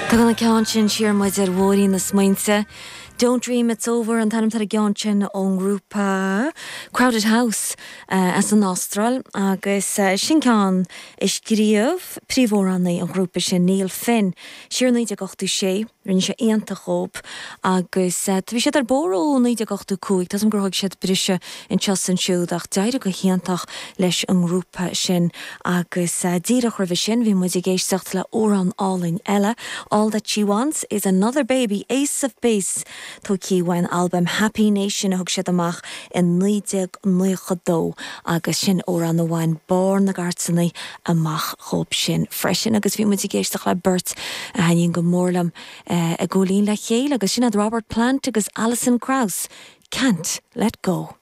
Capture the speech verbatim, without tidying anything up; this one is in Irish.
Tá gona ceann sin siar muid ar bhóirí na smaointe. Don't Dream It's Over an tanam tar a ceann sin ón grúpa Crowded House uh, as an Austral agus uh, sin ceann is gríomh príomhórannaí an grúpa sin Neil Finn. Siar naid ag ochtú sé, rinne sé aonta chóp agus uh, tá bhí siad ar bóró naid ag ochtú cúig, tas an gurthg siad brise in teas an siúd ach deire go hiantach leis an grúpa sin agus uh, díreach rah sin bhí muid ag éisteacht le óran áling eile. All That She Wants is Another Baby, Ace of Base. Tó cíhain album Happy Nation a thug siad amach in naodeag nuachadó agus sin óran na bhain bár na gartsannaí amach chóp sin freisin agus bhí muid ag éisteach le Bert a haíonn go mórlam uh, a ggólín le chéile agus sin ad Robert Plant agus Alison Krauss. Can't Let Go.